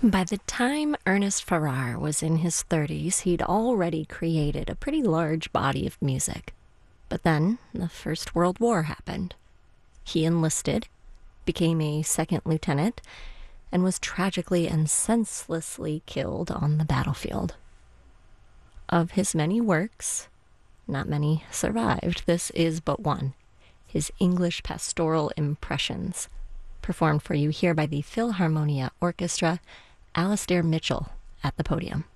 By the time Ernest Farrar was in his 30s, he'd already created a pretty large body of music. But then the First World War happened. He enlisted, became a second lieutenant, and was tragically and senselessly killed on the battlefield. Of his many works, not many survived. This is but one, his English Pastoral Impressions, performed for you here by the Philharmonia Orchestra, Alastair Mitchell at the podium.